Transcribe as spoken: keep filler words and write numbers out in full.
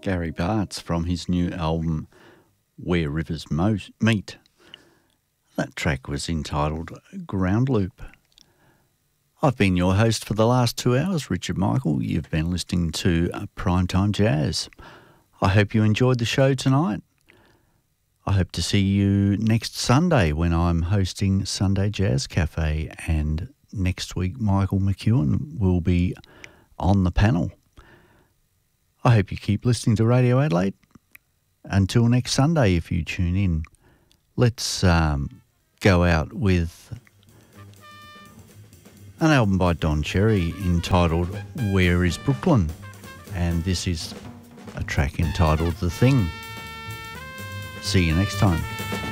Gary Bartz from his new album Where Rivers Mo- Meet. That track was entitled Ground Loop. I've been your host for the last two hours, Richard Michael. You've been listening to Primetime Jazz. I hope you enjoyed the show tonight. I hope to see you next Sunday when I'm hosting Sunday Jazz Cafe, and next week Michael McEwen will be on the panel. I hope you keep listening to Radio Adelaide. Until next Sunday, if you tune in, let's um, go out with an album by Don Cherry entitled Where is Brooklyn? And this is a track entitled The Thing. See you next time.